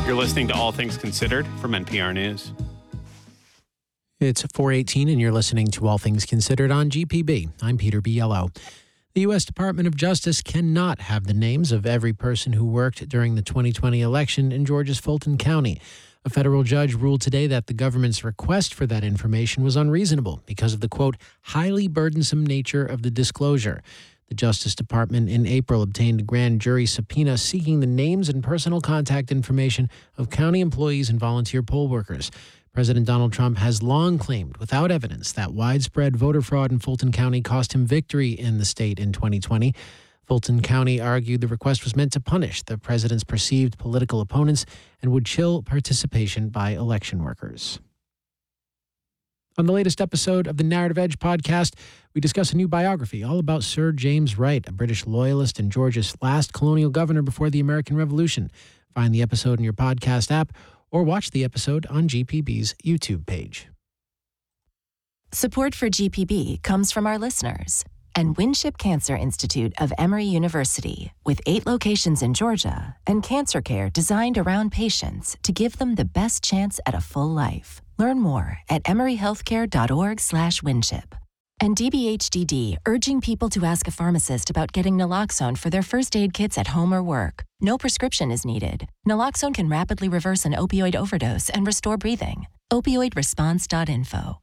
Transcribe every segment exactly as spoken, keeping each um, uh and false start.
You're listening to All Things Considered from N P R News. It's four eighteen and you're listening to All Things Considered on G P B. I'm Peter Biello. The U S Department of Justice cannot have the names of every person who worked during the twenty twenty election in Georgia's Fulton County. A federal judge ruled today that the government's request for that information was unreasonable because of the, quote, highly burdensome nature of the disclosure. The Justice Department in April obtained a grand jury subpoena seeking the names and personal contact information of county employees and volunteer poll workers. President Donald Trump has long claimed, without evidence, that widespread voter fraud in Fulton County cost him victory in the state in twenty twenty. Fulton County argued the request was meant to punish the president's perceived political opponents and would chill participation by election workers. On the latest episode of the Narrative Edge podcast, we discuss a new biography all about Sir James Wright, a British loyalist and Georgia's last colonial governor before the American Revolution. Find the episode in your podcast app or watch the episode on G P B's YouTube page. Support for G P B comes from our listeners and Winship Cancer Institute of Emory University, with eight locations in Georgia and cancer care designed around patients to give them the best chance at a full life. Learn more at emoryhealthcare.org slash Winship. And D B H D D, urging people to ask a pharmacist about getting naloxone for their first aid kits at home or work. No prescription is needed. Naloxone can rapidly reverse an opioid overdose and restore breathing. opioid response dot info.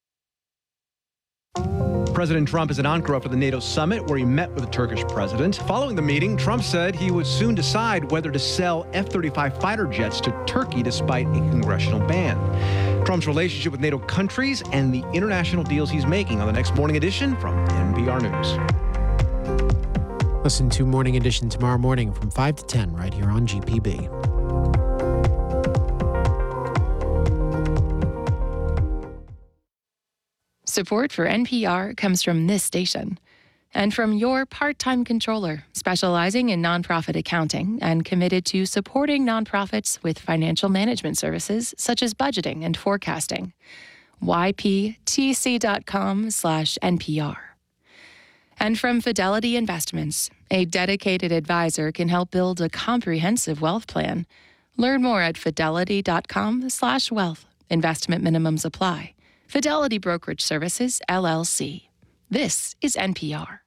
President Trump is in Ankara for the NATO summit, where he met with the Turkish president. Following the meeting, Trump said he would soon decide whether to sell F thirty-five fighter jets to Turkey despite a congressional ban. Trump's relationship with NATO countries and the international deals he's making on the next Morning Edition from N P R News. Listen to Morning Edition tomorrow morning from five to ten right here on G P B. Support for N P R comes from this station and from your part-time controller, specializing in nonprofit accounting and committed to supporting nonprofits with financial management services such as budgeting and forecasting. Y P T C dot com slash N P R. And from Fidelity Investments, a dedicated advisor can help build a comprehensive wealth plan. Learn more at fidelity dot com slash wealth. Investment minimums apply. Fidelity Brokerage Services, L L C. This is N P R.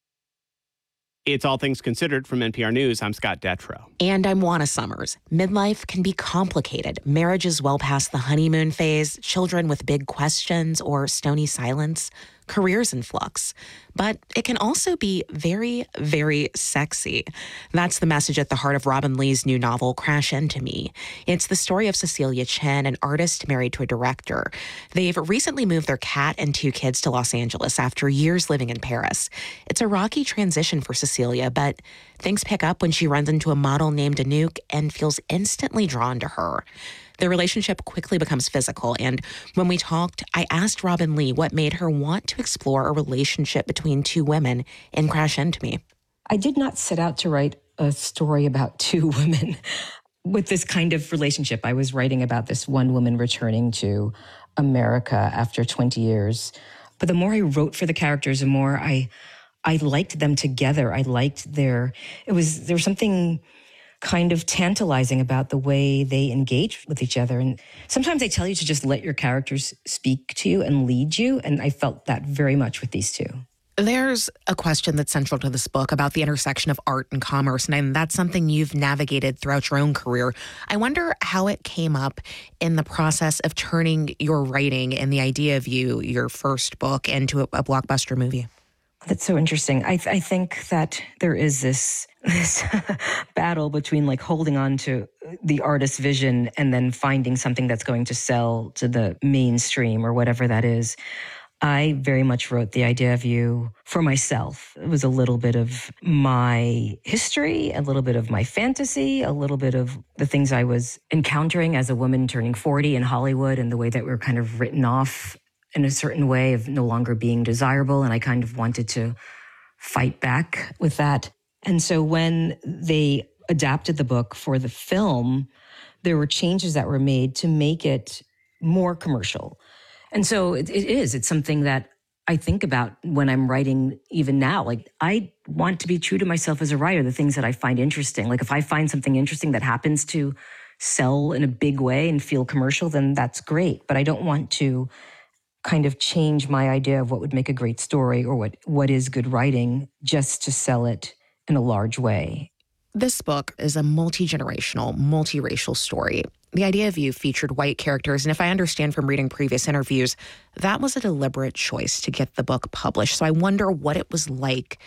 It's All Things Considered from N P R News. I'm Scott Detrow. And I'm Juana Summers. Midlife can be complicated. Marriage is well past the honeymoon phase, children with big questions or stony silence, careers in flux. But it can also be very, very sexy. That's the message at the heart of Robin Lee's new novel, Crash Into Me. It's the story of Cecilia Chen, an artist married to a director. They've recently moved their cat and two kids to Los Angeles after years living in Paris. It's a rocky transition for Cecilia, but things pick up when she runs into a model named Anouk and feels instantly drawn to her. Their relationship quickly becomes physical, and when we talked, I asked Robin Lee what made her want to explore a relationship between two women in Crash Into Me. I did not set out to write a story about two women with this kind of relationship. I was writing about this one woman returning to America after twenty years. But the more I wrote for the characters, the more I I liked them together. I liked their, it was, there was something kind of tantalizing about the way they engage with each other. And sometimes they tell you to just let your characters speak to you and lead you. And I felt that very much with these two. There's a question that's central to this book about the intersection of art and commerce, and that's something you've navigated throughout your own career. I wonder how it came up in the process of turning your writing and the idea of you, your first book, into a, a blockbuster movie. That's so interesting. I, th- I think that there is this this battle between like holding on to the artist's vision and then finding something that's going to sell to the mainstream or whatever that is. I very much wrote The Idea of You for myself. It was a little bit of my history, a little bit of my fantasy, a little bit of the things I was encountering as a woman turning forty in Hollywood and the way that we were kind of written off in a certain way of no longer being desirable. And I kind of wanted to fight back with that. And so when they adapted the book for the film, there were changes that were made to make it more commercial. And so it, it is, it's something that I think about when I'm writing even now. Like, I want to be true to myself as a writer, the things that I find interesting. Like, if I find something interesting that happens to sell in a big way and feel commercial, then that's great. But I don't want to kind of change my idea of what would make a great story or what, what is good writing just to sell it in a large way. This book is a multi-generational, multiracial story. The Idea of You featured white characters, and if I understand from reading previous interviews, that was a deliberate choice to get the book published. So I wonder what it was like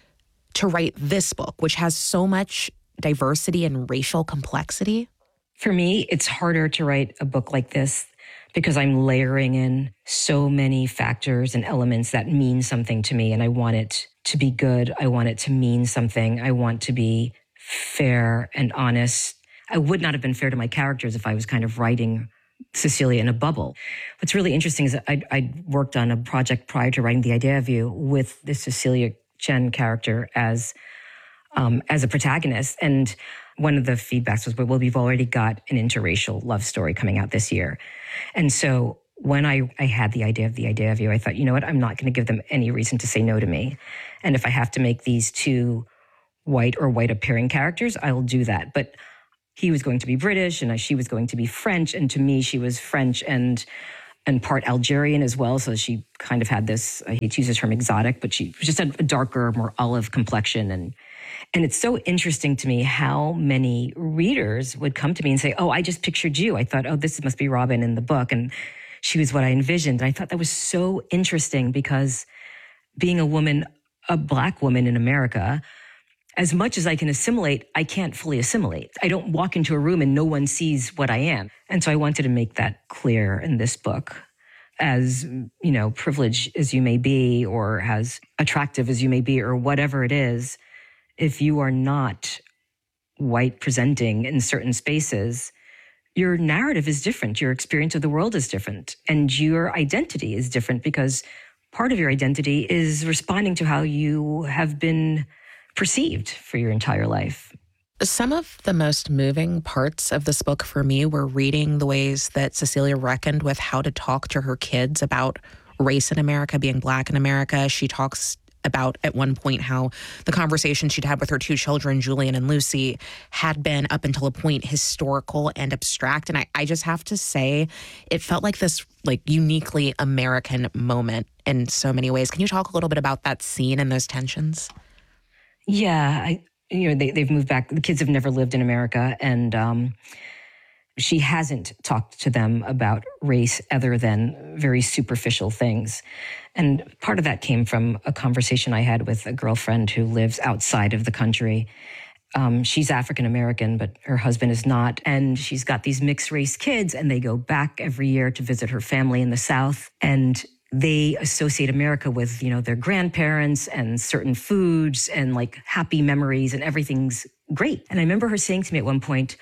to write this book, which has so much diversity and racial complexity. For me, it's harder to write a book like this because I'm layering in so many factors and elements that mean something to me, and I want it to be good. I want it to mean something. I want to be fair and honest. I would not have been fair to my characters if I was kind of writing Cecilia in a bubble. What's really interesting is that I, I worked on a project prior to writing The Idea of You with the Cecilia Chen character as um, as a protagonist. And one of the feedbacks was, well, we've already got an interracial love story coming out this year. And so when I, I had the idea of The Idea of You, I thought, you know what, I'm not going to give them any reason to say no to me. And if I have to make these two white or white appearing characters, I will do that. But he was going to be British and she was going to be French. And to me, she was French and and part Algerian as well. So she kind of had this, I hate to use the term exotic, but she just had a darker, more olive complexion. And and it's so interesting to me how many readers would come to me and say, oh, I just pictured you. I thought, oh, this must be Robin in the book. And she was what I envisioned. And I thought that was so interesting because being a woman, a Black woman in America, as much as I can assimilate, I can't fully assimilate. I don't walk into a room and no one sees what I am. And so I wanted to make that clear in this book. As, you know, privileged as you may be, or as attractive as you may be, or whatever it is, if you are not white presenting in certain spaces, your narrative is different. Your experience of the world is different. And your identity is different because part of your identity is responding to how you have been perceived for your entire life. Some of the most moving parts of this book for me were reading the ways that Cecilia reckoned with how to talk to her kids about race in America, being Black in America. She talks about at one point how the conversation she'd had with her two children, Julian and Lucy, had been up until a point historical and abstract. And I, I just have to say, it felt like this like uniquely American moment in so many ways. Can you talk a little bit about that scene and those tensions? Yeah, I, you know, they, they've moved back. The kids have never lived in America, and um, she hasn't talked to them about race other than very superficial things. And part of that came from a conversation I had with a girlfriend who lives outside of the country. Um, she's African American, but her husband is not. And she's got these mixed race kids, and they go back every year to visit her family in the South. And they associate America with, you know, their grandparents and certain foods and like happy memories, and everything's great. And I remember her saying to me at one point,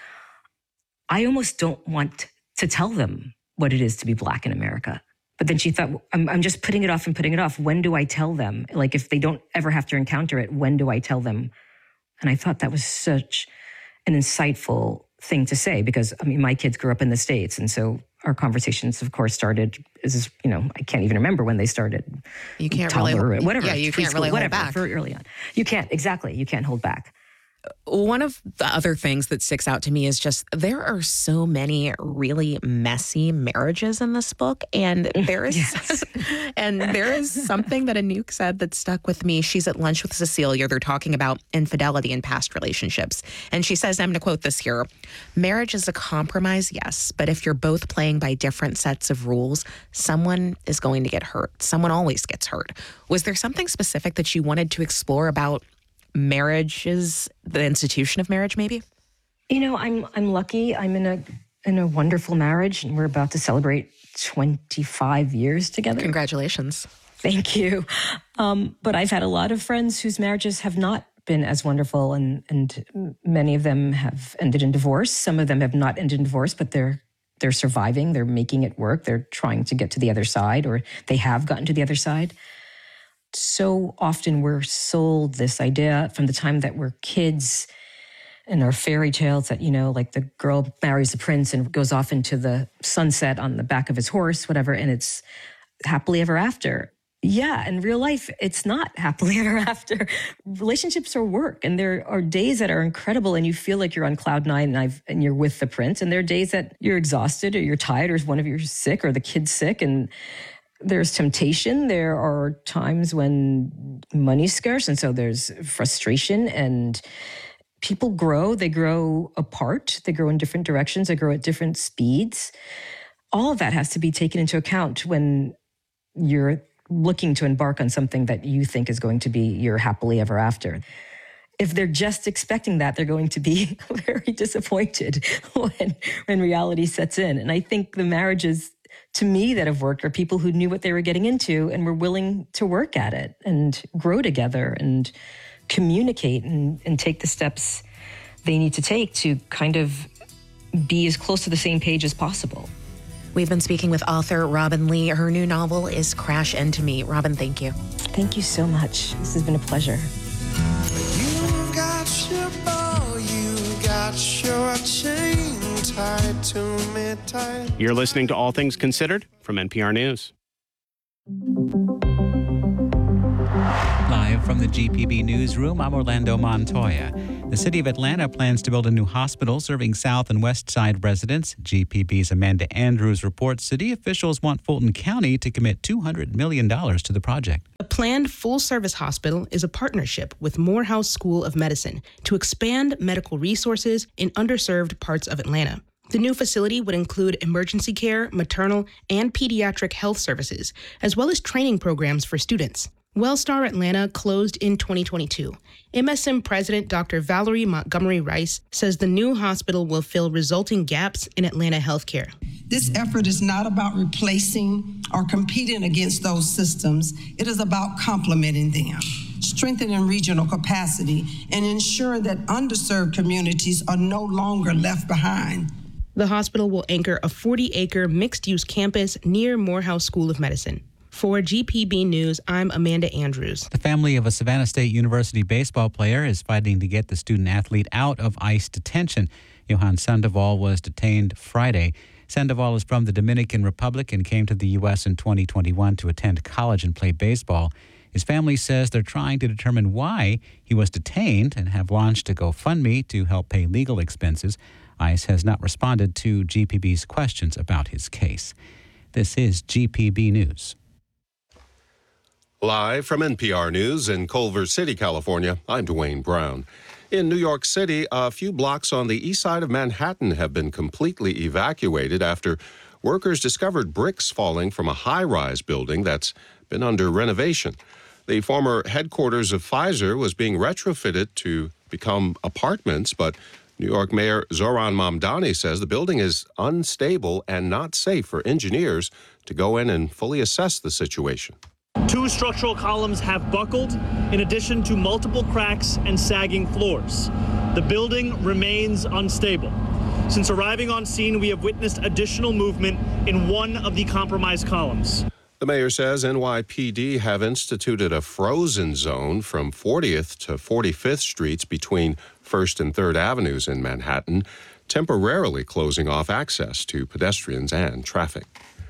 I almost don't want to tell them what it is to be Black in America. But then she thought, I'm, I'm just putting it off and putting it off. When do I tell them? Like, if they don't ever have to encounter it, when do I tell them? And I thought that was such an insightful thing to say, because, I mean, my kids grew up in the States. And so our conversations, of course, started, is you know, I can't even remember when they started. You can't toddler, really, whatever. Yeah, you can't really hold whatever, back. Very early on. You can't, exactly. You can't hold back. One of the other things that sticks out to me is just there are so many really messy marriages in this book. And there is Yes. and there is something that Anouk said that stuck with me. She's at lunch with Cecilia. They're talking about infidelity in past relationships. And she says, I'm going to quote this here, marriage is a compromise, yes, but if you're both playing by different sets of rules, someone is going to get hurt. Someone always gets hurt. Was there something specific that you wanted to explore about marriage is the institution of marriage, maybe? You know, I'm I'm lucky. I'm in a in a wonderful marriage, and we're about to celebrate twenty-five years together. Congratulations. Thank you. Um, but I've had a lot of friends whose marriages have not been as wonderful, and and many of them have ended in divorce. Some of them have not ended in divorce, but they're they're surviving. They're making it work. They're trying to get to the other side, or they have gotten to the other side. So often we're sold this idea from the time that we're kids in our fairy tales that, you know, like the girl marries the prince and goes off into the sunset on the back of his horse, whatever, and it's happily ever after. Yeah, in real life, it's not happily ever after. Relationships are work, and there are days that are incredible, and you feel like you're on cloud nine, and, I've, and you're with the prince. And there are days that you're exhausted, or you're tired, or one of you's sick, or the kid's sick, and there's temptation. There are times when money's scarce, and so there's frustration, and people grow. They grow apart. They grow in different directions. They grow at different speeds. All of that has to be taken into account when you're looking to embark on something that you think is going to be your happily ever after. If they're just expecting that, they're going to be very disappointed when, when reality sets in. And I think the marriages, to me, that have worked are people who knew what they were getting into and were willing to work at it and grow together and communicate and, and take the steps they need to take to kind of be as close to the same page as possible. We've been speaking with author Robin Lee. Her new novel is Crash Into Me. Robin, thank you. Thank you so much. This has been a pleasure. You got your bow, you got your chain tied to me tight. You're listening to All Things Considered from N P R News. Live from the G P B newsroom, I'm Orlando Montoya. The city of Atlanta plans to build a new hospital serving South and West Side residents. G P B's Amanda Andrews reports city officials want Fulton County to commit two hundred million dollars to the project. The planned full-service hospital is a partnership with Morehouse School of Medicine to expand medical resources in underserved parts of Atlanta. The new facility would include emergency care, maternal, and pediatric health services, as well as training programs for students. Wellstar Atlanta closed in twenty twenty-two. M S M President Doctor Valerie Montgomery Rice says the new hospital will fill resulting gaps in Atlanta healthcare. This effort is not about replacing or competing against those systems. It is about complementing them, strengthening regional capacity, and ensuring that underserved communities are no longer left behind. The hospital will anchor a forty-acre mixed-use campus near Morehouse School of Medicine. For G P B News, I'm Amanda Andrews. The family of a Savannah State University baseball player is fighting to get the student-athlete out of ICE detention. Johan Sandoval was detained Friday. Sandoval is from the Dominican Republic and came to the U S in twenty twenty-one to attend college and play baseball. His family says they're trying to determine why he was detained and have launched a GoFundMe to help pay legal expenses. ICE has not responded to G P B's questions about his case. This is G P B News. Live from N P R News in Culver City, California, I'm Dwayne Brown. In New York City, a few blocks on the east side of Manhattan have been completely evacuated after workers discovered bricks falling from a high-rise building that's been under renovation. The former headquarters of Pfizer was being retrofitted to become apartments, but New York Mayor Zohran Mamdani says the building is unstable and not safe for engineers to go in and fully assess the situation. Two structural columns have buckled, in addition to multiple cracks and sagging floors. The building remains unstable. Since arriving on scene, we have witnessed additional movement in one of the compromised columns. The mayor says N Y P D have instituted a frozen zone from fortieth to forty-fifth Streets between first and third Avenues in Manhattan, temporarily closing off access to pedestrians and traffic.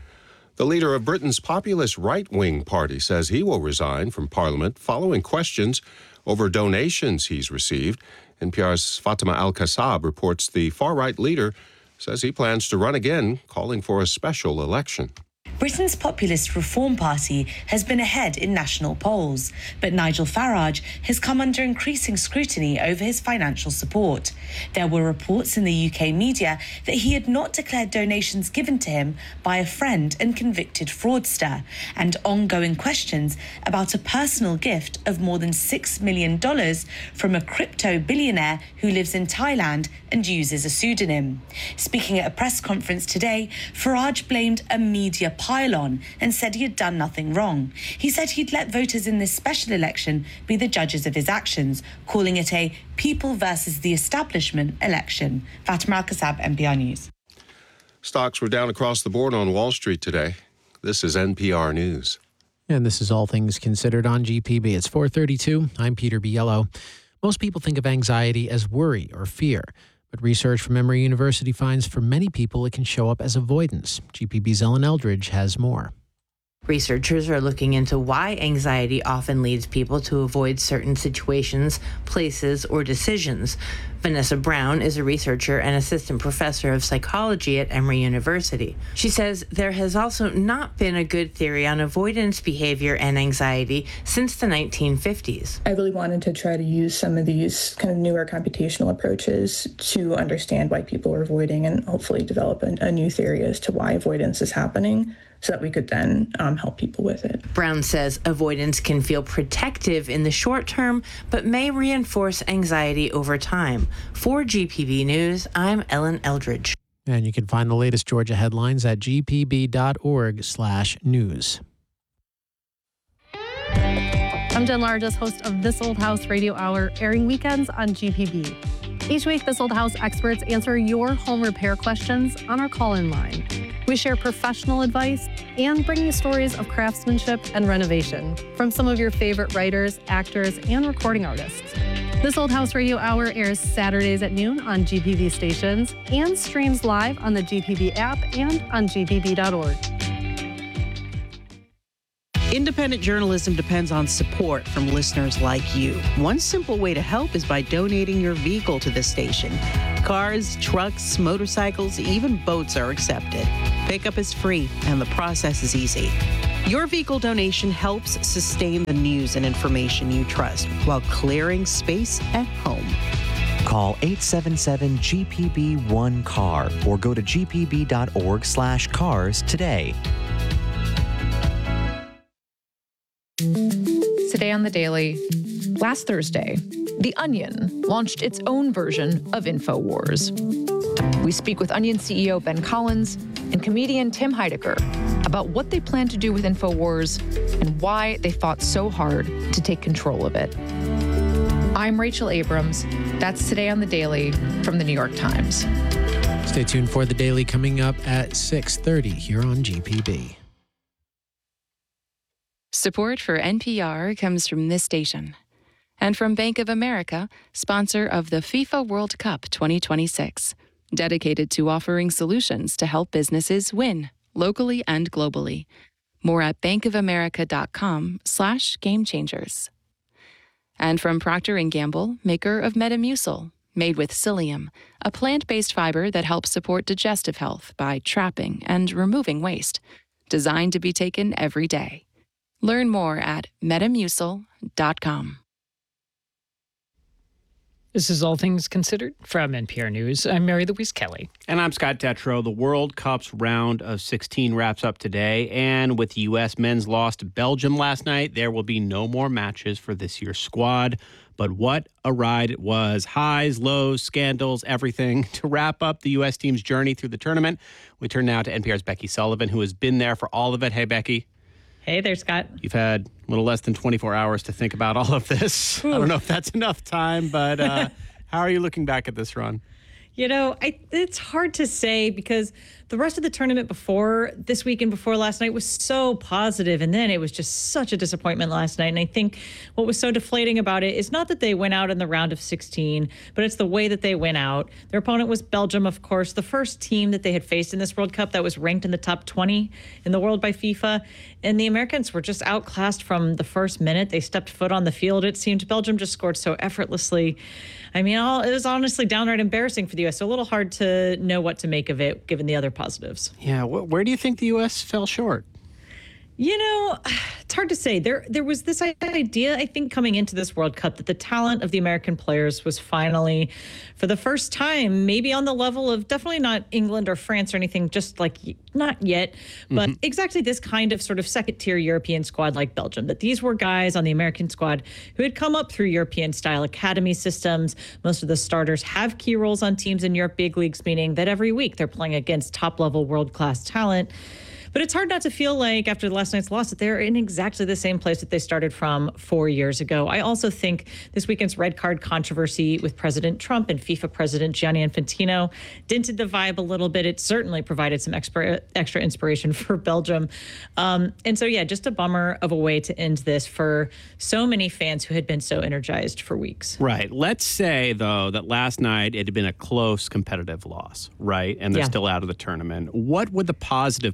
The leader of Britain's populist right-wing party says he will resign from Parliament following questions over donations he's received. N P R's Fatima Al-Kassab reports the far-right leader says he plans to run again, calling for a special election. Britain's Populist Reform Party has been ahead in national polls, but Nigel Farage has come under increasing scrutiny over his financial support. There were reports in the U K media that he had not declared donations given to him by a friend and convicted fraudster, and ongoing questions about a personal gift of more than six million dollars from a crypto billionaire who lives in Thailand and uses a pseudonym. Speaking at a press conference today, Farage blamed a media pylon and said he had done nothing wrong. He said he'd let voters in this special election be the judges of his actions, calling it a people versus the establishment election. Fatima Al-Kassab, N P R News. Stocks were down across the board on Wall Street today. This is N P R News. And this is All Things Considered on G P B. It's four thirty-two. I'm Peter Biello. Most people think of anxiety as worry or fear. But research from Emory University finds for many people it can show up as avoidance. G P B's Ellen Eldridge has more. Researchers are looking into why anxiety often leads people to avoid certain situations, places, or decisions. Vanessa Brown is a researcher and assistant professor of psychology at Emory University. She says there has also not been a good theory on avoidance behavior and anxiety since the nineteen fifties. I really wanted to try to use some of these kind of newer computational approaches to understand why people are avoiding and hopefully develop a, a new theory as to why avoidance is happening, so that we could then um, help people with it. Brown says avoidance can feel protective in the short term, but may reinforce anxiety over time. For G P B News, I'm Ellen Eldridge. And you can find the latest Georgia headlines at g p b dot org slash news. I'm Jen Largess, host of This Old House Radio Hour, airing weekends on G P B. Each week, This Old House experts answer your home repair questions on our call-in line. We share professional advice and bring you stories of craftsmanship and renovation from some of your favorite writers, actors, and recording artists. This Old House Radio Hour airs Saturdays at noon on G P B stations and streams live on the G P B app and on g p b dot org. Independent journalism depends on support from listeners like you. One simple way to help is by donating your vehicle to this station. Cars, trucks, motorcycles, even boats are accepted. Pickup is free and the process is easy. Your vehicle donation helps sustain the news and information you trust while clearing space at home. Call eight seven seven G P B one C A R or go to g p b dot org slash cars today. Today on The Daily, last Thursday, The Onion launched its own version of InfoWars. We speak with Onion C E O Ben Collins and comedian Tim Heidecker about what they plan to do with InfoWars and why they fought so hard to take control of it. I'm Rachel Abrams. That's Today on The Daily from The New York Times. Stay tuned for The Daily coming up at six thirty here on G P B. Support for N P R comes from this station and from Bank of America, sponsor of the FIFA World Cup twenty twenty-six, dedicated to offering solutions to help businesses win locally and globally. More at bankofamerica.com slash game changers. And from Procter and Gamble, maker of Metamucil, made with psyllium, a plant-based fiber that helps support digestive health by trapping and removing waste, designed to be taken every day. Learn more at metamucil dot com. This is All Things Considered from N P R News. I'm Mary Louise Kelly. And I'm Scott Detrow. The World Cup's round of sixteen wraps up today. And with the U S men's loss to Belgium last night, there will be no more matches for this year's squad. But what a ride it was. Highs, lows, scandals, everything. To wrap up the U S team's journey through the tournament, we turn now to N P R's Becky Sullivan, who has been there for all of it. Hey, Becky. Hey there, Scott. You've had a little less than twenty-four hours to think about all of this. Ooh. I don't know if that's enough time, but uh, how are you looking back at this run? You know, I, it's hard to say because the rest of the tournament before this week and before last night was so positive, and then it was just such a disappointment last night. And I think what was so deflating about it is not that they went out in the round of sixteen, but it's the way that they went out. Their opponent was Belgium, of course, the first team that they had faced in this World Cup that was ranked in the top twenty in the world by FIFA. And the Americans were just outclassed from the first minute they stepped foot on the field. It seemed Belgium just scored so effortlessly. I mean, all, it was honestly downright embarrassing for the U S, so a little hard to know what to make of it, given the other positives. Yeah, wh- where do you think the U S fell short? You know, it's hard to say. There there was this idea, I think, coming into this World Cup that the talent of the American players was finally, for the first time, maybe on the level of definitely not England or France or anything, just like not yet, but mm-hmm. exactly this kind of sort of second-tier European squad like Belgium, that these were guys on the American squad who had come up through European-style academy systems. Most of the starters have key roles on teams in Europe big leagues, meaning that every week they're playing against top-level world-class talent. But it's hard not to feel like after last night's loss that they're in exactly the same place that they started from four years ago. I also think this weekend's red card controversy with President Trump and FIFA President Gianni Infantino dented the vibe a little bit. It certainly provided some extra, extra inspiration for Belgium. Um, and so, yeah, just a bummer of a way to end this for so many fans who had been so energized for weeks. Right. Let's say, though, that last night it had been a close competitive loss, right? And they're Yeah. still out of the tournament. What would the positive parts of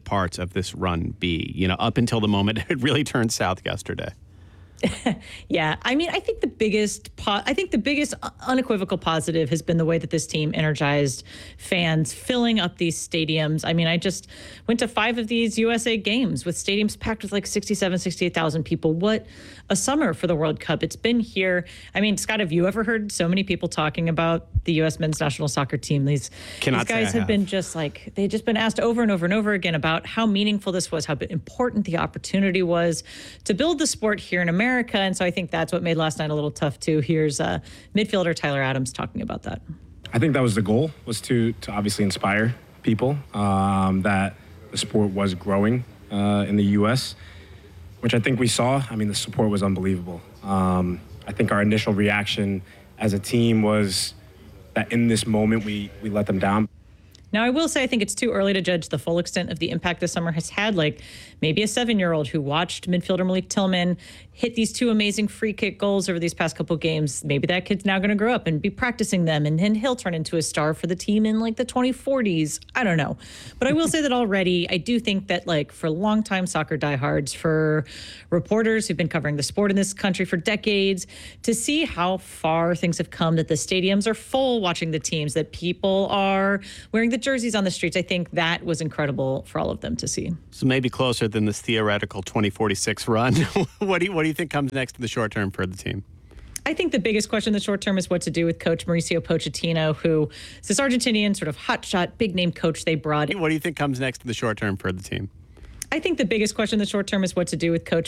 of this run be? You know, up until the moment it really turned south yesterday. Yeah, I mean, I think the biggest, po- I think the biggest unequivocal positive has been the way that this team energized fans, filling up these stadiums. I mean, I just went to five of these U S A games with stadiums packed with like sixty-seven, sixty-eight thousand people. What a summer for the World Cup. It's been here. I mean, Scott, have you ever heard so many people talking about the U S men's national soccer team? These, Cannot these guys say I have been just like, they've just been asked over and over and over again about how meaningful this was, how important the opportunity was to build the sport here in America. America. And so I think that's what made last night a little tough too. Here's uh, midfielder Tyler Adams talking about that. I think that was the goal, was to to obviously inspire people um, that the sport was growing uh, in the U S, which I think we saw. I mean, the support was unbelievable. Um, I think our initial reaction as a team was that in this moment we we let them down. Now, I will say I think it's too early to judge the full extent of the impact this summer has had. Like maybe a seven-year-old who watched midfielder Malik Tillman hit these two amazing free kick goals over these past couple games. Maybe that kid's now going to grow up and be practicing them, and then he'll turn into a star for the team in like the twenty forties. I don't know. But I will say that already, I do think that like for longtime soccer diehards, for reporters who've been covering the sport in this country for decades, to see how far things have come, that the stadiums are full watching the teams, that people are wearing the jerseys on the streets, I think that was incredible for all of them to see. So maybe closer than this theoretical twenty forty-six run. what do you, what do you think comes next in the short term for the team? I think the biggest question in the short term is what to do with coach Mauricio Pochettino, who is this Argentinian sort of hotshot, big name coach they brought in. What do you think comes next in the short term for the team? I think the biggest question in the short term is what to do with coach